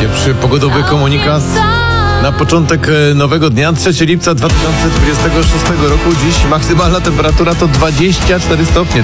Pierwszy pogodowy komunikat na początek nowego dnia, 3 lipca 2026 roku. Dziś maksymalna temperatura to 24 stopnie.